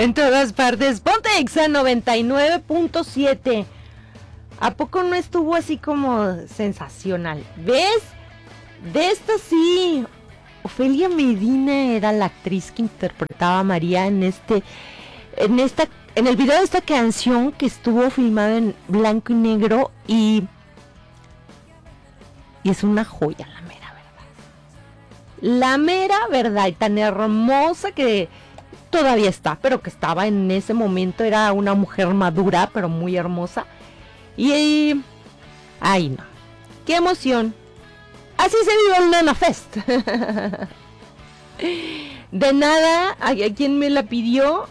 En todas partes. Ponte Exa 99.7. ¿A poco no estuvo así como sensacional? ¿Ves? De esta sí. Ofelia Medina era la actriz que interpretaba a María en el video de esta canción que estuvo filmado en blanco y negro y es una joya, la mera verdad. La mera verdad, y tan hermosa que todavía está, pero que estaba en ese momento, era una mujer madura, pero muy hermosa. Y ay no, qué emoción. Así se vive el Nana Fest. De nada, ¿a quién me la pidió?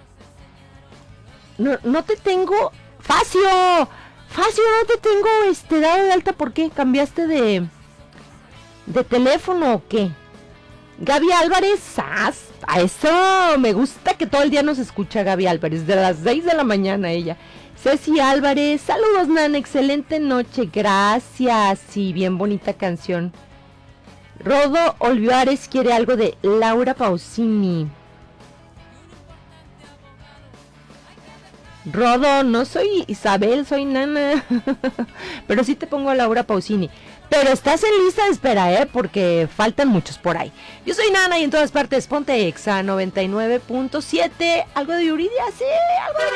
No te tengo, Facio, no te tengo dado de alta. ¿Por qué? ¿Cambiaste de teléfono o qué? Gaby Álvarez, a eso, me gusta que todo el día nos escucha Gaby Álvarez, de las 6 de la mañana ella. Ceci Álvarez, saludos Nana, excelente noche, gracias, sí, bien bonita canción. Rodo Olivares quiere algo de Laura Pausini. Rodo, no soy Isabel, soy Nana. Pero sí te pongo a Laura Pausini. Pero estás en lista de espera, porque faltan muchos por ahí. Yo soy Nana y en todas partes ponte Exa 99.7. Algo de Yuridia, sí, algo de